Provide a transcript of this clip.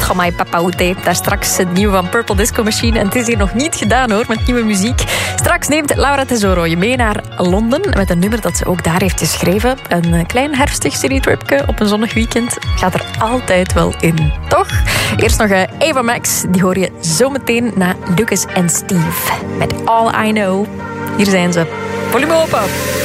Amai papa oete. Daar straks het nieuwe van Purple Disco Machine. En het is hier nog niet gedaan hoor, met nieuwe muziek. Straks neemt Laura Tesoro je mee naar Londen met een nummer dat ze ook daar heeft geschreven. Een klein herfstig citytripje op een zonnig weekend gaat er altijd wel in, toch? Eerst nog Ava Max, die hoor je zometeen na Lucas en Steve met All I Know. Hier zijn ze. Volume open.